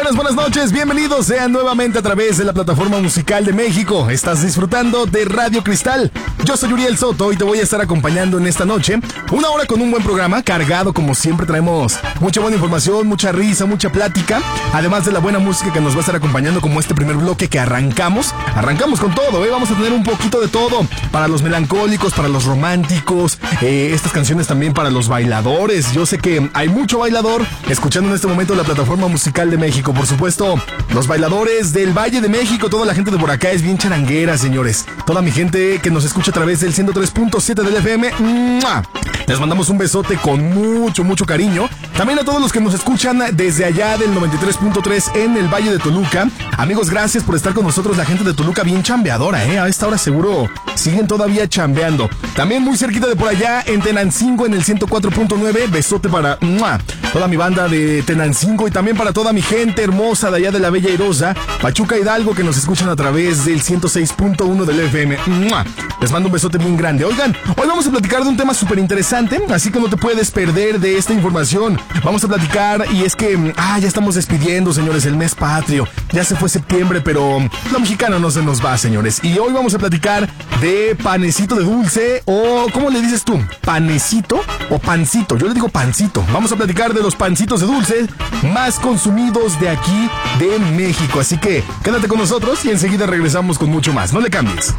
Buenas noches, bienvenidos sean nuevamente a través de la plataforma musical de México. Estás disfrutando de Radio Cristal. Yo soy Uriel Soto y te voy a estar acompañando en esta noche. Una hora con un buen programa, cargado como siempre. Traemos mucha buena información, mucha risa, mucha plática. Además de la buena música que nos va a estar acompañando, como este primer bloque que arrancamos. Arrancamos con todo, Vamos a tener un poquito de todo. Para los melancólicos, para los románticos. Estas canciones también para los bailadores. Yo sé que hay mucho bailador escuchando en este momento la plataforma musical de México. Por supuesto, los bailadores del Valle de México. Toda la gente de por acá es bien charanguera, señores. Toda mi gente que nos escucha a través del 103.7 del FM. ¡Mua! Les mandamos un besote con mucho cariño. También a todos los que nos escuchan desde allá del 93.3 en el Valle de Toluca. Amigos, gracias por estar con nosotros. La gente de Toluca bien chambeadora, A esta hora seguro siguen todavía chambeando. También muy cerquita de por allá en Tenancingo en el 104.9. Besote para toda mi banda de Tenancingo y también para toda mi gente hermosa de allá de la Bella Airosa, Pachuca Hidalgo, que nos escuchan a través del 106.1 del FM. Les mando un besote bien grande. Oigan, hoy vamos a platicar de un tema súper interesante, así que no te puedes perder de esta información. Vamos a platicar y es que ya estamos despidiendo, señores, el mes patrio. Ya se fue septiembre, pero lo mexicano no se nos va, señores. Y hoy vamos a platicar de panecito de dulce, o ¿cómo le dices tú? ¿Panecito o pancito? Yo le digo pancito. Vamos a platicar de los pancitos de dulce más consumidos de aquí de México. Así que quédate con nosotros y enseguida regresamos con mucho más. No le cambies.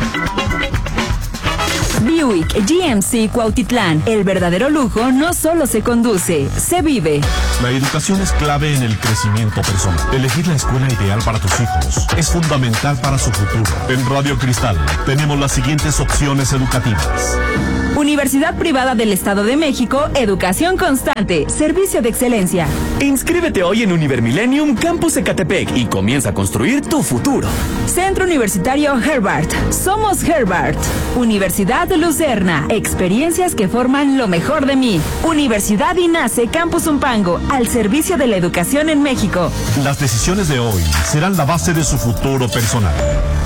Buick GMC Cuautitlán. El verdadero lujo no solo se conduce, se vive. La educación es clave en el crecimiento personal. Elegir la escuela ideal para tus hijos es fundamental para su futuro. En Radio Cristal tenemos las siguientes opciones educativas. Universidad Privada del Estado de México, educación constante, servicio de excelencia. Inscríbete hoy en Univermillennium Campus Ecatepec y comienza a construir tu futuro. Centro Universitario Herbart. Somos Herbart. Universidad Lucerna. Experiencias que forman lo mejor de mí. Universidad INACE Campus Umpango, al servicio de la educación en México. Las decisiones de hoy serán la base de su futuro personal.